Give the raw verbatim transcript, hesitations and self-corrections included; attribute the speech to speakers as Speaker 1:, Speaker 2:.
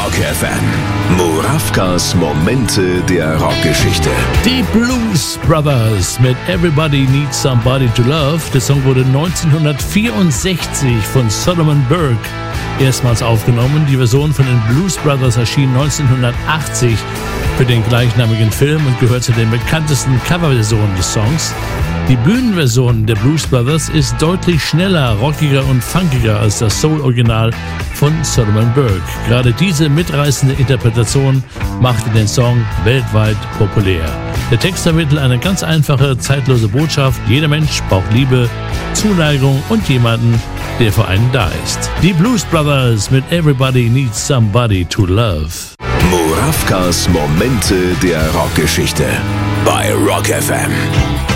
Speaker 1: Rock F M. Murawkas Momente der Rockgeschichte.
Speaker 2: Die Blues Brothers mit Everybody Needs Somebody to Love. Der Song wurde neunzehnhundertvierundsechzig von Solomon Burke erstmals aufgenommen. Die Version von den Blues Brothers erschien neunzehnhundertachtzig für den gleichnamigen Film und gehört zu den bekanntesten Coverversionen des Songs. Die Bühnenversion der Blues Brothers ist deutlich schneller, rockiger und funkiger als das Soul-Original von Solomon Burke. Gerade diese mitreißende Interpretation machte den Song weltweit populär. Der Text vermittelt eine ganz einfache, zeitlose Botschaft. Jeder Mensch braucht Liebe, Zuneigung und jemanden, der für einen da ist. Die Blues Brothers mit Everybody Needs Somebody to Love.
Speaker 1: Murawkas Momente der Rockgeschichte bei Rock F M.